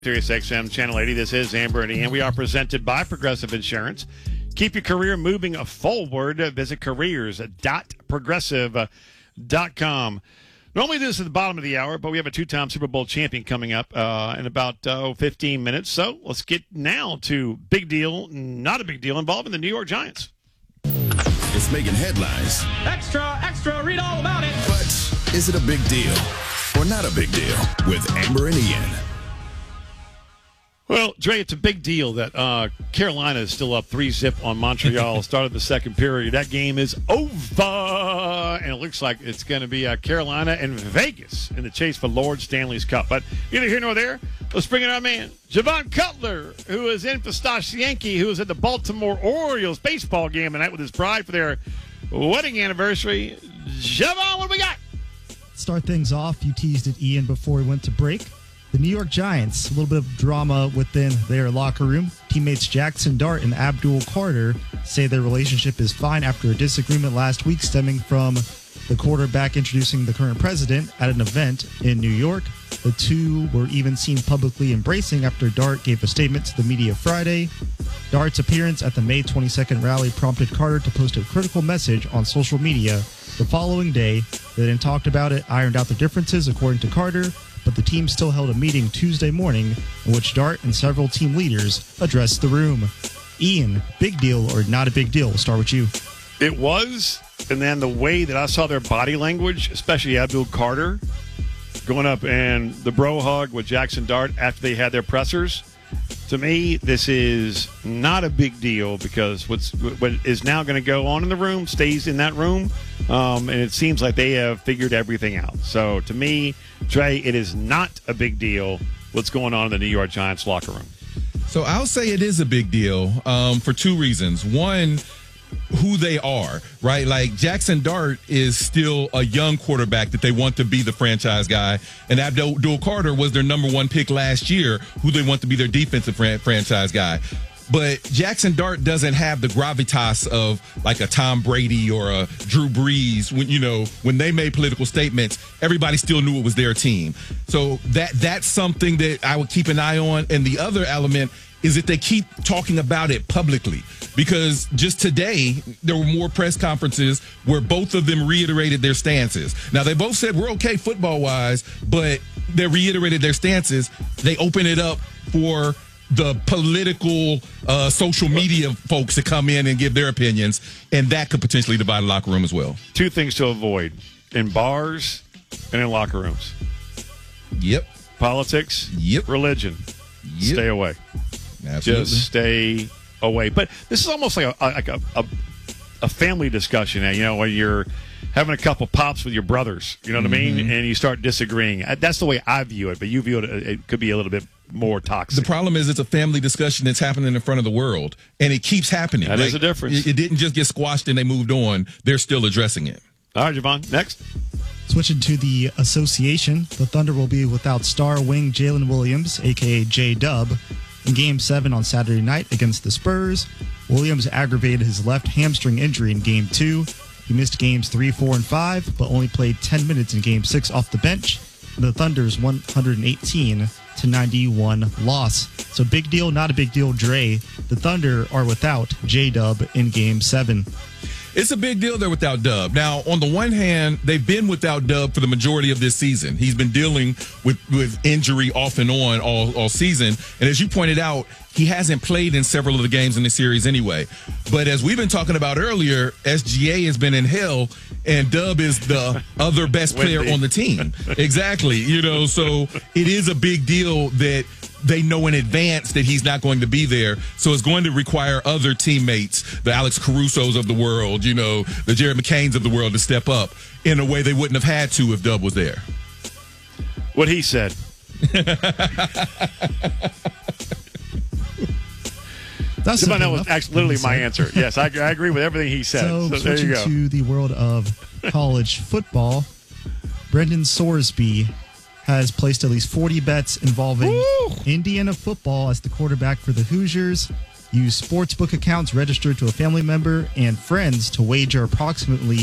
Sirius XM Channel 80. This is Amber and Ian. We are presented by Progressive Insurance. Keep your career moving forward. Visit careers.progressive.com. Normally this is the bottom of the hour, but we have a two-time Super Bowl champion coming up in about 15 minutes. So let's get now to big deal, not a big deal, involving the New York Giants. It's making headlines. Extra, extra, read all about it. But is it a big deal or not a big deal with Amber and Ian? Well, Dre, it's a big deal that Carolina is still up 3-0 on Montreal. Started the second period. That game is over, and it looks like it's going to be Carolina and Vegas in the chase for Lord Stanley's Cup. But neither here nor there. Let's bring in our man, Javon Cutler, who is in for Stash Yankee, who is at the Baltimore Orioles baseball game tonight with his bride for their wedding anniversary. Javon, what do we got? Start things off. You teased it, Ian, before we went to break. The New York Giants, a little bit of drama within their locker room. Teammates Jackson Dart and Abdul Carter say their relationship is fine after a disagreement last week stemming from the quarterback introducing the current president at an event in New York. The two were even seen publicly embracing after Dart gave a statement to the media Friday. Dart's appearance at the May 22nd rally prompted Carter to post a critical message on social media the following day. They then talked about it, ironed out the differences, according to Carter. But the team still held a meeting Tuesday morning in which Dart and several team leaders addressed the room. Ian, big deal or not a big deal? We'll start with you. It was, and then the way that I saw their body language, especially Abdul Carter, going up and the bro hug with Jackson Dart after they had their pressers, to me, this is not a big deal because what is now going to go on in the room stays in that room, and it seems like they have figured everything out. So to me, Trey, it is not a big deal what's going on in the New York Giants locker room. So I'll say it is a big deal for two reasons. One, who they are, right? Like Jackson Dart is still a young quarterback that they want to be the franchise guy. And Abdul Carter was their number one pick last year, who they want to be their defensive franchise guy. But Jackson Dart doesn't have the gravitas of like a Tom Brady or a Drew Brees. When they made political statements, everybody still knew it was their team. So that's something that I would keep an eye on. And the other element is that they keep talking about it publicly, because just today there were more press conferences where both of them reiterated their stances. Now, they both said we're okay football-wise, but they reiterated their stances. They open it up for the political social media folks to come in and give their opinions, and that could potentially divide the locker room as well. Two things to avoid in bars and in locker rooms. Yep. Politics. Yep. Religion. Yep. Stay away. Absolutely. Just stay away. But this is almost like a family discussion, when you're having a couple pops with your brothers, you know what I mean? And you start disagreeing. That's the way I view it, but you view it could be a little bit more toxic. The problem is it's a family discussion that's happening in front of the world, and it keeps happening. That is a difference. It didn't just get squashed and they moved on. They're still addressing it. All right, Javon, next. Switching to the association, the Thunder will be without star wing Jalen Williams, a.k.a. J-Dub, in Game 7 on Saturday night against the Spurs. Williams aggravated his left hamstring injury in Game 2. He missed Games 3, 4, and 5, but only played 10 minutes in Game 6 off the bench. The Thunder's 118-91 loss. So big deal, not a big deal, Dre. The Thunder are without J-Dub in Game 7. It's a big deal they're without Dub. Now, on the one hand, they've been without Dub for the majority of this season. He's been dealing with injury off and on all season. And as you pointed out, he hasn't played in several of the games in the series anyway. But as we've been talking about earlier, SGA has been in hell, and Dub is the other best player on the team. Exactly. So it is a big deal that they know in advance that he's not going to be there. So it's going to require other teammates, the Alex Carusos of the world, the Jared McCains of the world, to step up in a way they wouldn't have had to if Dub was there. What he said. That was actually literally my answer. Yes, I agree with everything he said. So there you go. To the world of college football, Brendan Sorsby has placed at least 40 bets involving Indiana football as the quarterback for the Hoosiers. Used sportsbook accounts registered to a family member and friends to wager approximately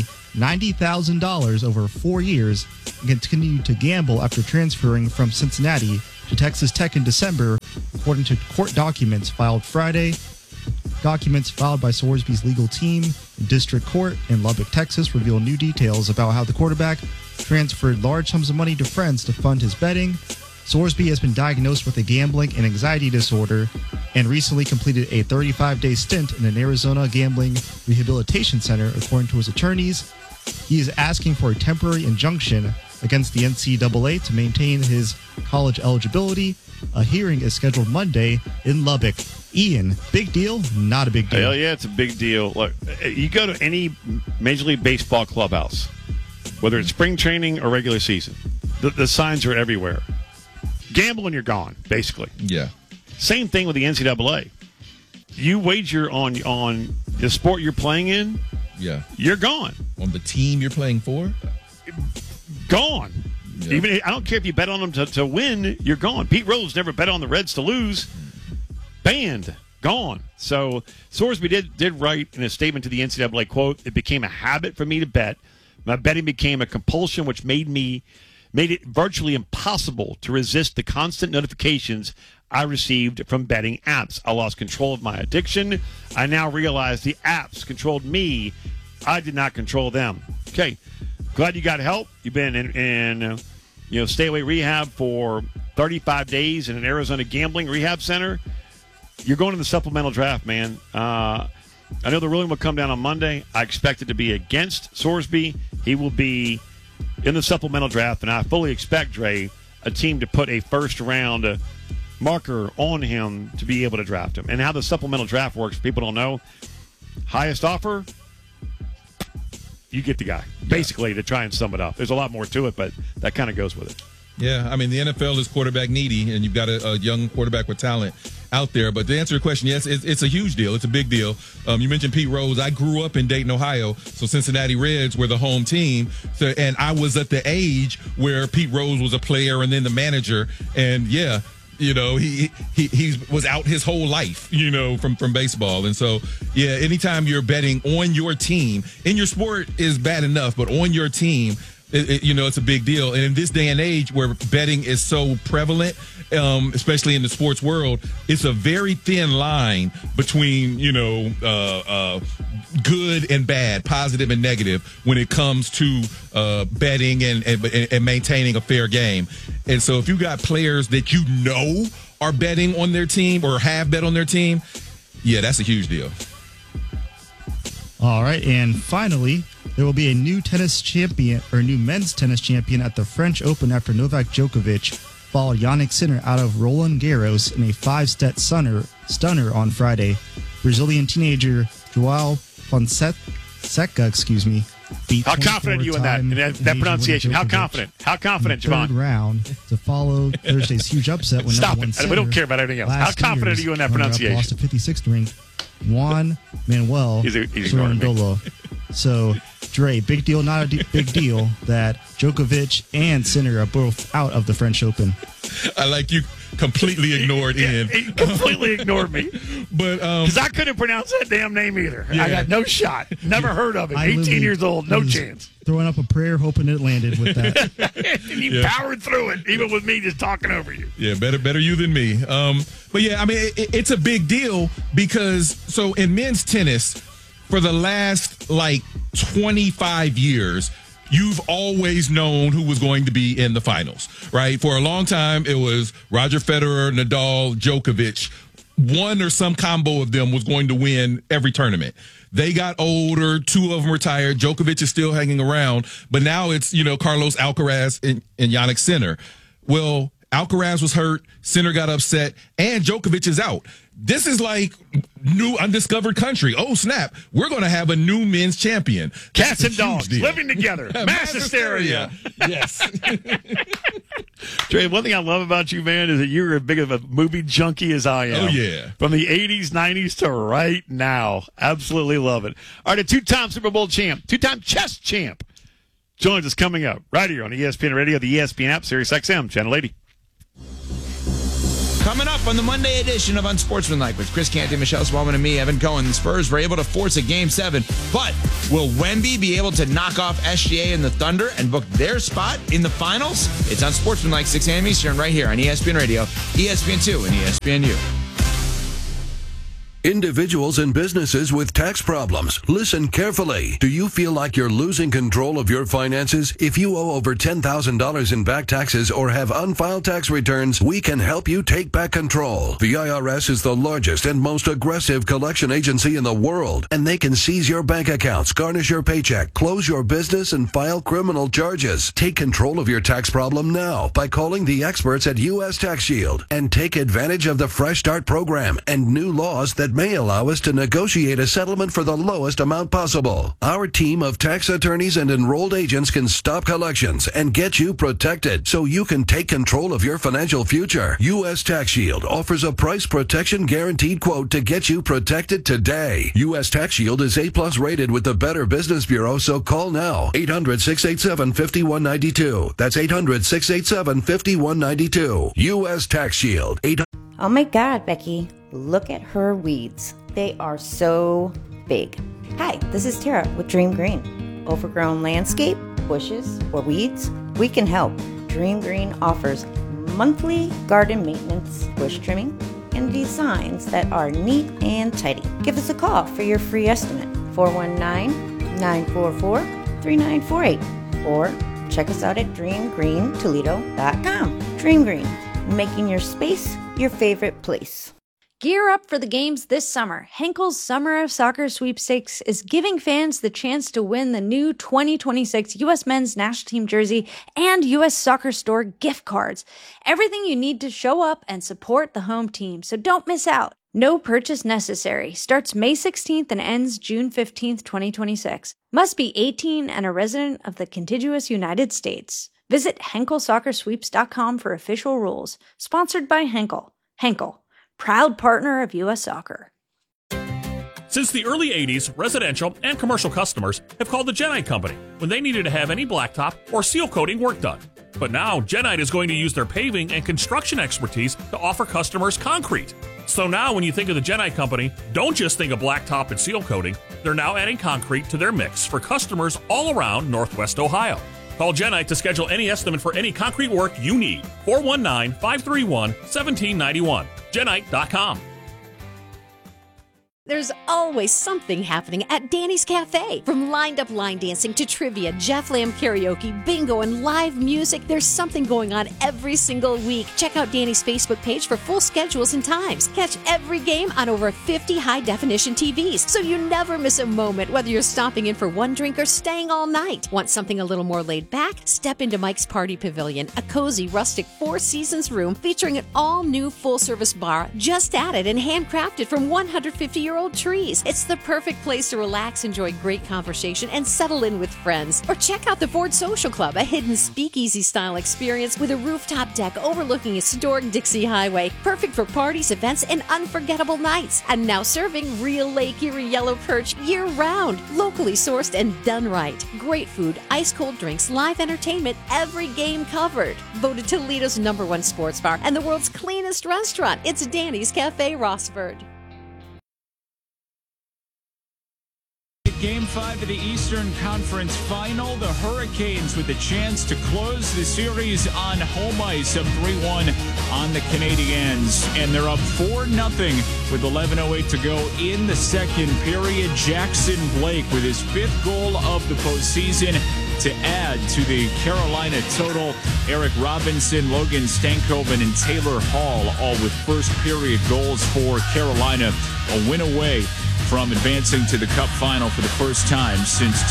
$90,000 over 4 years and continued to gamble after transferring from Cincinnati to Texas Tech in December, according to court documents filed Friday. Documents filed by Sorsby's legal team in district court in Lubbock, Texas, reveal new details about how the quarterback transferred large sums of money to friends to fund his betting. Sorsby has been diagnosed with a gambling and anxiety disorder and recently completed a 35-day stint in an Arizona gambling rehabilitation center, according to his attorneys. He is asking for a temporary injunction against the NCAA to maintain his college eligibility. A hearing is scheduled Monday in Lubbock. Ian, big deal? Not a big deal. Hell yeah, it's a big deal. Look, you go to any Major League Baseball clubhouse, whether it's spring training or regular season, the signs are everywhere. Gamble and you're gone, basically. Yeah. Same thing with the NCAA. You wager on the sport you're playing in, Yeah. you're gone. On the team you're playing for? Gone. Yeah. Even I don't care if you bet on them to win, you're gone. Pete Rose never bet on the Reds to lose. Banned. Gone. So Sorsby did write in a statement to the NCAA, quote, "It became a habit for me to bet. My betting became a compulsion, which made it virtually impossible to resist the constant notifications I received from betting apps. I lost control of my addiction. I now realize the apps controlled me. I did not control them." Okay. Glad you got help. You've been in stay away rehab for 35 days in an Arizona gambling rehab center. You're going to the supplemental draft, man. I know the ruling will come down on Monday. I expect it to be against Sorsby. He will be in the supplemental draft, and I fully expect, Dre, a team to put a first-round marker on him to be able to draft him. And how the supplemental draft works, people don't know. Highest offer, you get the guy, basically, to try and sum it up. There's a lot more to it, but that kind of goes with it. Yeah, I mean, the NFL is quarterback needy, and you've got a young quarterback with talent out there. But to answer your question, yes, it's a huge deal. It's a big deal. You mentioned Pete Rose. I grew up in Dayton, Ohio, so Cincinnati Reds were the home team. So, and I was at the age where Pete Rose was a player and then the manager. And, yeah, he was out his whole life, from baseball. And so, yeah, anytime you're betting on your team, in your sport is bad enough, but on your team, it's a big deal. And in this day and age where betting is so prevalent, especially in the sports world, it's a very thin line between, good and bad, positive and negative when it comes to betting and maintaining a fair game. And so if you got players that are betting on their team or have bet on their team, yeah, that's a huge deal. All right, and finally, there will be a new men's tennis champion at the French Open after Novak Djokovic followed Jannik Sinner out of Roland Garros in a 5-set stunner on Friday. Brazilian teenager João Fonseca, beat. How confident are you in that pronunciation? How confident? How confident, Javon? Third round to follow Thursday's huge upset when Stop number one it. center, we don't care about anything else. How confident are you in that pronunciation? Lost to 56th ranked Juan Manuel Zorrondolo. So, Dre, big deal, not a big deal that Djokovic and Sinner are both out of the French Open. I like you completely ignored Ian. He completely ignored me. But because I couldn't pronounce that damn name either. Yeah. I got no shot. Never heard of it. 18 years old, no chance. Throwing up a prayer, hoping it landed with that. And you powered through it, even with me just talking over you. Yeah, better you than me. But yeah, I mean, it's a big deal because so in men's tennis, for the last 25 years, you've always known who was going to be in the finals, right? For a long time, it was Roger Federer, Nadal, Djokovic. One or some combo of them was going to win every tournament. They got older. Two of them retired. Djokovic is still hanging around. But now it's, Carlos Alcaraz and Jannik Sinner. Well, Alcaraz was hurt. Sinner got upset. And Djokovic is out. This is like new undiscovered country. Oh, snap. We're going to have a new men's champion. Cats and dogs living together. Mass hysteria. Yes. Trey, one thing I love about you, man, is that you're as big of a movie junkie as I am. Oh, yeah. From the 80s, 90s to right now. Absolutely love it. All right, a two-time Super Bowl champ, two-time chess champ joins us coming up right here on ESPN Radio, the ESPN app, Sirius XM, Channel 80. Coming up on the Monday edition of Unsportsmanlike with Chris Canty, Michelle Smallman, and me, Evan Cohen. The Spurs were able to force a Game 7, but will Wemby be able to knock off SGA and the Thunder and book their spot in the finals? It's Unsportsmanlike, 6 a.m. Eastern, right here on ESPN Radio, ESPN2, and ESPNU. Individuals and businesses with tax problems, listen carefully. Do you feel like you're losing control of your finances? If you owe over $10,000 in back taxes or have unfiled tax returns, we can help you take back control. The IRS is the largest and most aggressive collection agency in the world, and they can seize your bank accounts, garnish your paycheck, close your business, and file criminal charges. Take control of your tax problem now by calling the experts at U.S. Tax Shield and take advantage of the Fresh Start program and new laws that may allow us to negotiate a settlement for the lowest amount possible. Our team of tax attorneys and enrolled agents can stop collections and get you protected so you can take control of your financial future. U.S. Tax Shield offers a price protection guaranteed quote to get you protected today. U.S. Tax Shield is A+ rated with the Better Business Bureau, so call now. 800-687-5192. That's 800-687-5192. U.S. Tax Shield. Oh my God, Becky. Look at her weeds. They are so big. Hi, this is Tara with Dream Green. Overgrown landscape, bushes, or weeds? We can help. Dream Green offers monthly garden maintenance, bush trimming, and designs that are neat and tidy. Give us a call for your free estimate, 419-944-3948, or check us out at dreamgreentoledo.com. Dream Green, making your space your favorite place. Gear up for the games this summer. Henkel's Summer of Soccer Sweepstakes is giving fans the chance to win the new 2026 U.S. Men's National Team jersey and U.S. Soccer Store gift cards. Everything you need to show up and support the home team, so don't miss out. No purchase necessary. Starts May 16th and ends June 15th, 2026. Must be 18 and a resident of the contiguous United States. Visit HenkelSoccerSweeps.com for official rules. Sponsored by Henkel. Henkel, proud partner of U.S. Soccer. Since the early 80s, residential and commercial customers have called the Genite Company when they needed to have any blacktop or seal coating work done. But now, Genite is going to use their paving and construction expertise to offer customers concrete. So now when you think of the Genite Company, don't just think of blacktop and seal coating. They're now adding concrete to their mix for customers all around Northwest Ohio. Call Genite to schedule any estimate for any concrete work you need. 419-531-1791. Genite.com. There's always something happening at Danny's Cafe. From lined-up line dancing to trivia, Jeff Lamb karaoke, bingo, and live music, there's something going on every single week. Check out Danny's Facebook page for full schedules and times. Catch every game on over 50 high-definition TVs, so you never miss a moment, whether you're stopping in for one drink or staying all night. Want something a little more laid back? Step into Mike's Party Pavilion, a cozy, rustic Four Seasons room featuring an all-new full-service bar just added and handcrafted from 150-year-old trees. It's the perfect place to relax, enjoy great conversation, and settle in with friends. Or check out the Ford Social Club, a hidden speakeasy-style experience with a rooftop deck overlooking historic Dixie Highway. Perfect for parties, events, and unforgettable nights. And now serving real Lake Erie yellow perch year-round. Locally sourced and done right. Great food, ice-cold drinks, live entertainment, every game covered. Voted Toledo's #1 sports bar and the world's cleanest restaurant. It's Danny's Cafe Rossford. Game 5 of the Eastern Conference Final. The Hurricanes with a chance to close the series on home ice, up 3-1 on the Canadiens. And they're up 4-0 with 11:08 to go in the second period. Jackson Blake with his 5th goal of the postseason to add to the Carolina total. Eric Robinson, Logan Stankoven, and Taylor Hall all with first period goals for Carolina. A win away from advancing to the Cup final for the first time since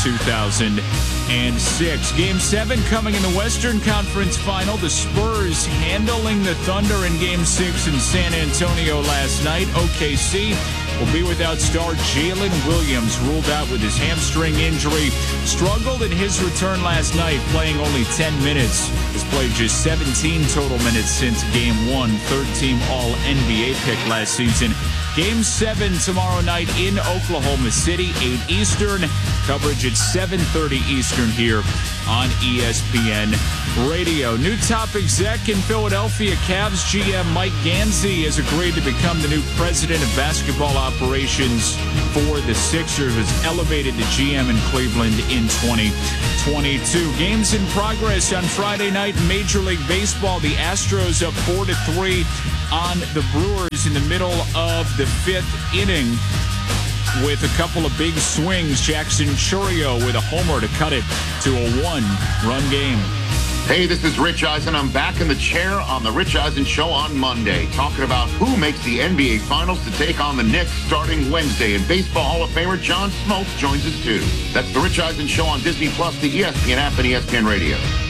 2006. Game 7 coming in the Western Conference Final. The Spurs handling the Thunder in Game 6 in San Antonio last night. OKC will be without star Jalen Williams, ruled out with his hamstring injury. Struggled in his return last night, playing only 10 minutes. Has played just 17 total minutes since Game 1, third-team All-NBA pick last season. Game 7 tomorrow night in Oklahoma City, 8 Eastern. Coverage at 7:30 Eastern here on ESPN Radio. New top exec in Philadelphia, Cavs GM Mike Gansey has agreed to become the new president of basketball operations for the Sixers. Was elevated to GM in Cleveland in 2022. Games in progress on Friday night in Major League Baseball. The Astros up 4-3 on the Brewers in the middle of the 5th inning with a couple of big swings. Jackson Chourio with a homer to cut it to a 1-run game. Hey, this is Rich Eisen. I'm back in the chair on the Rich Eisen Show on Monday, talking about who makes the NBA Finals to take on the Knicks starting Wednesday. And Baseball Hall of Famer John Smoltz joins us too. That's the Rich Eisen Show on Disney Plus, the ESPN app, and ESPN Radio.